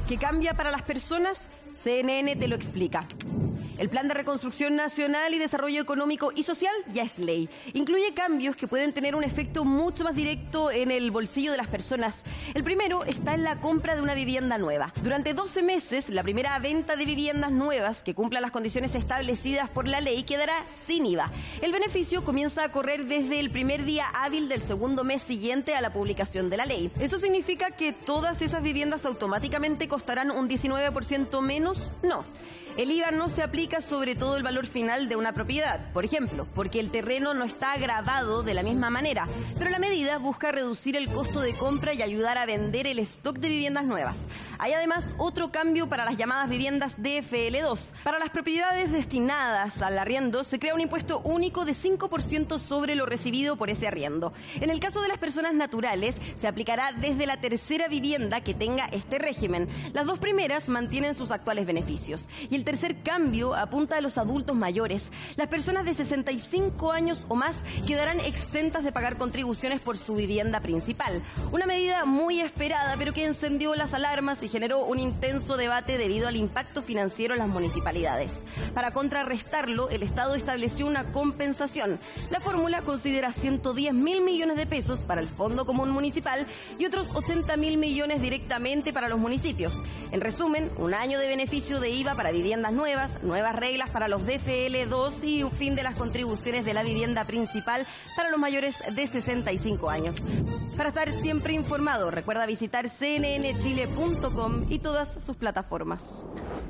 ¿Qué cambia para las personas? CNN te lo explica. El Plan de Reconstrucción Nacional y Desarrollo Económico y Social ya es ley. Incluye cambios que pueden tener un efecto mucho más directo en el bolsillo de las personas. El primero está en la compra de una vivienda nueva. Durante 12 meses, la primera venta de viviendas nuevas que cumplan las condiciones establecidas por la ley quedará sin IVA. El beneficio comienza a correr desde el primer día hábil del segundo mes siguiente a la publicación de la ley. ¿Eso significa que todas esas viviendas automáticamente costarán un 19% menos? No. El IVA no se aplica sobre todo el valor final de una propiedad, por ejemplo, porque el terreno no está gravado de la misma manera, pero la medida busca reducir el costo de compra y ayudar a vender el stock de viviendas nuevas. Hay además otro cambio para las llamadas viviendas DFL2. Para las propiedades destinadas al arriendo se crea un impuesto único de 5% sobre lo recibido por ese arriendo. En el caso de las personas naturales, se aplicará desde la tercera vivienda que tenga este régimen. Las dos primeras mantienen sus actuales beneficios. Y el tercer cambio apunta a los adultos mayores. Las personas de 65 años o más quedarán exentas de pagar contribuciones por su vivienda principal. Una medida muy esperada, pero que encendió las alarmas y generó un intenso debate debido al impacto financiero en las municipalidades. Para contrarrestarlo, el Estado estableció una compensación. La fórmula considera 110.000 millones de pesos para el Fondo Común Municipal y otros 80.000 millones directamente para los municipios. En resumen, un año de beneficio de IVA para viviendas nuevas, nuevas reglas para los DFL2 y un fin de las contribuciones de la vivienda principal para los mayores de 65 años. Para estar siempre informado, recuerda visitar cnnchile.com y todas sus plataformas.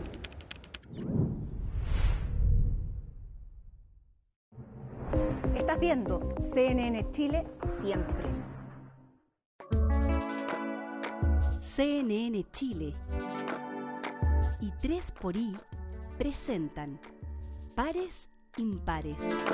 Estás viendo CNN Chile siempre. CNN Chile y 3xI presentan Pares Impares.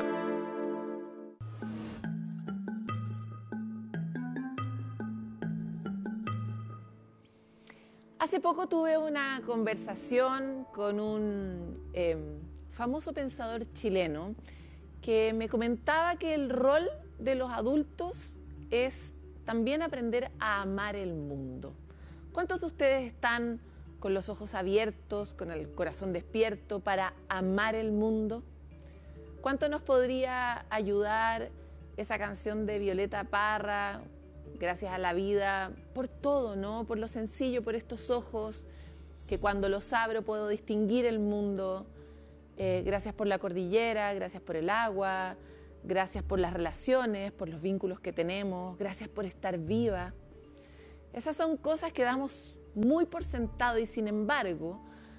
Hace poco tuve una conversación con un famoso pensador chileno que me comentaba que el rol de los adultos es también aprender a amar el mundo. ¿Cuántos de ustedes están con los ojos abiertos, con el corazón despierto para amar el mundo? ¿Cuánto nos podría ayudar esa canción de Violeta Parra, Gracias a la vida, por todo, ¿no? Por lo sencillo, por estos ojos, que cuando los abro puedo distinguir el mundo. Gracias por la cordillera, gracias por el agua, gracias por las relaciones, por los vínculos que tenemos, gracias por estar viva. Esas son cosas que damos muy por sentado y sin embargo,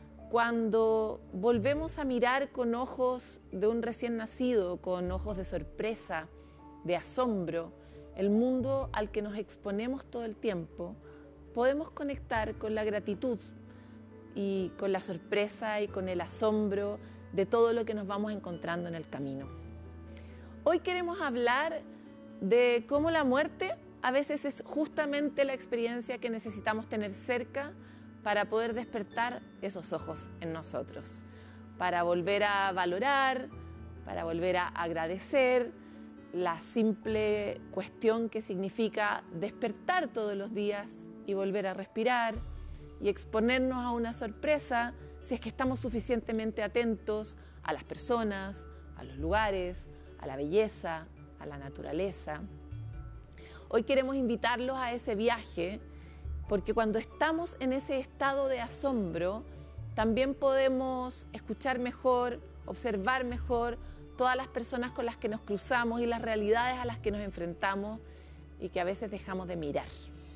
cuando volvemos a mirar con ojos de un recién nacido, con ojos de sorpresa, de asombro, el mundo al que nos exponemos todo el tiempo, podemos conectar con la gratitud y con la sorpresa y con el asombro de todo lo que nos vamos encontrando en el camino. Hoy queremos hablar de cómo la muerte a veces es justamente la experiencia que necesitamos tener cerca para poder despertar esos ojos en nosotros, para volver a valorar, para volver a agradecer la simple cuestión que significa despertar todos los días y volver a respirar y exponernos a una sorpresa si es que estamos suficientemente atentos a las personas, a los lugares, a la belleza, a la naturaleza. Hoy queremos invitarlos a ese viaje porque cuando estamos en ese estado de asombro también podemos escuchar mejor, observar mejor todas las personas con las que nos cruzamos y las realidades a las que nos enfrentamos y que a veces dejamos de mirar.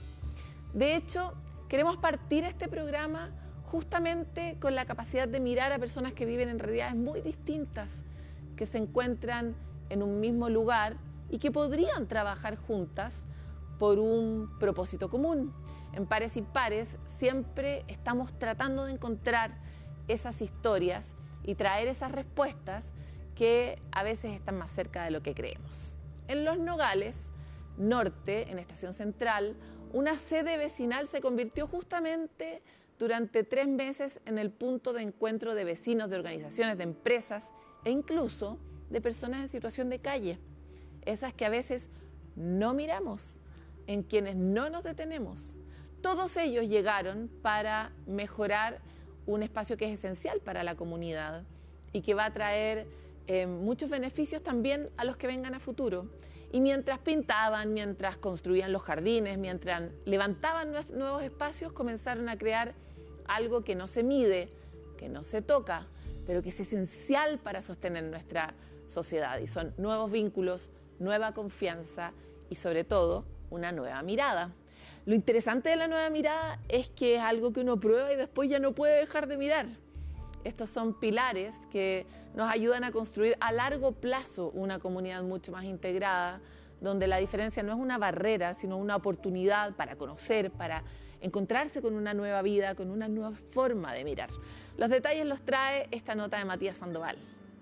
De hecho, queremos partir este programa justamente con la capacidad de mirar a personas que viven en realidades muy distintas, que se encuentran en un mismo lugar y que podrían trabajar juntas por un propósito común. En Pares Impares siempre estamos tratando de encontrar esas historias y traer esas respuestas que a veces están más cerca de lo que creemos. En Los Nogales, norte, en Estación Central, una sede vecinal se convirtió justamente durante 3 meses en el punto de encuentro de vecinos, de organizaciones, de empresas e incluso de personas en situación de calle. Esas que a veces no miramos, en quienes no nos detenemos, Todos ellos llegaron para mejorar un espacio que es esencial para la comunidad y que va a traer muchos beneficios también a los que vengan a futuro. Y mientras pintaban, mientras construían los jardines, mientras levantaban nuevos espacios, comenzaron a crear algo que no se mide, que no se toca, pero que es esencial para sostener nuestra sociedad. Y son nuevos vínculos, nueva confianza y sobre todo una nueva mirada. Lo interesante de la nueva mirada es que es algo que uno prueba y después ya no puede dejar de mirar. Estos son pilares que nos ayudan a construir a largo plazo una comunidad mucho más integrada, donde la diferencia no es una barrera, sino una oportunidad para conocer, para encontrarse con una nueva vida, con una nueva forma de mirar. Los detalles los trae esta nota de Matías Sandoval.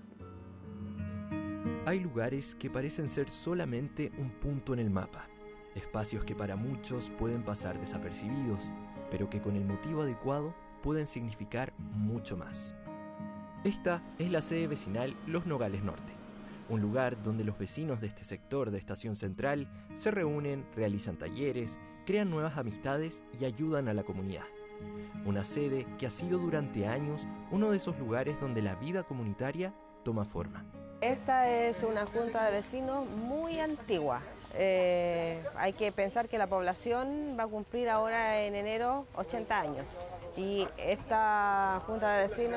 Hay lugares que parecen ser solamente un punto en el mapa, espacios que para muchos pueden pasar desapercibidos, pero que con el motivo adecuado pueden significar mucho más. Esta es la sede vecinal Los Nogales Norte, un lugar donde los vecinos de este sector de Estación Central se reúnen, realizan talleres, crean nuevas amistades y ayudan a la comunidad. Una sede que ha sido durante años uno de esos lugares donde la vida comunitaria toma forma. Esta es una junta de vecinos muy antigua. Hay que pensar que la población va a cumplir ahora en enero 80 años. Y esta junta de vecinos